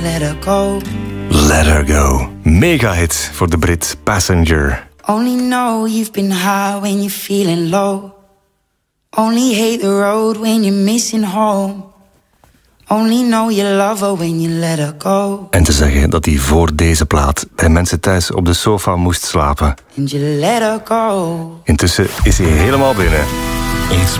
let her go. Let Her Go. Mega hit voor de Brit Passenger. Only know you've been high when you're feeling low. Only hate the road when you're missing home. Only know you love her when you let her go. En te zeggen dat hij voor deze plaat bij mensen thuis op de sofa moest slapen. And you let her go. Intussen is hij helemaal binnen.